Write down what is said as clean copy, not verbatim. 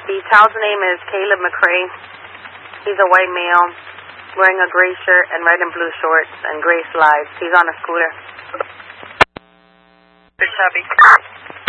The child's name is Caleb McCray. He's a white male, wearing a gray shirt and red and blue shorts and gray slides. He's on a scooter. Chubby.